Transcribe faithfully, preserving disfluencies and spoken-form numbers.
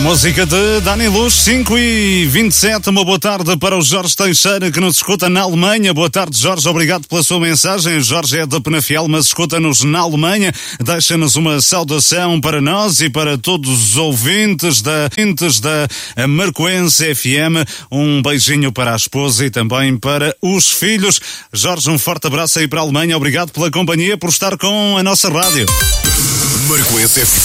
Música de Dani Luz, cinco e vinte e sete. Uma boa tarde para o Jorge Teixeira, que nos escuta na Alemanha. Boa tarde, Jorge, obrigado pela sua mensagem. Jorge é da Penafiel, mas escuta-nos na Alemanha. Deixa-nos uma saudação para nós e para todos os ouvintes da, ouvintes da Marcoense F M. Um beijinho para a esposa e também para os filhos. Jorge, um forte abraço aí para a Alemanha. Obrigado pela companhia, por estar com a nossa rádio. Marcoense F M.